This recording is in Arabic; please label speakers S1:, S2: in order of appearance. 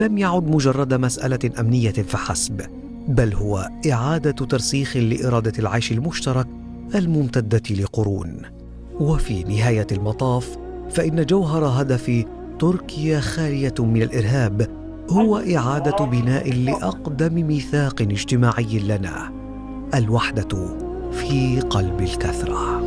S1: لم يعد مجرد مسألة أمنية فحسب، بل هو إعادة ترسيخ لإرادة العيش المشترك الممتدة لقرون. وفي نهاية المطاف فإن جوهر هدف تركيا خالية من الإرهاب هو إعادة بناء لأقدم ميثاق اجتماعي لنا: الوحدة في قلب الكثرة.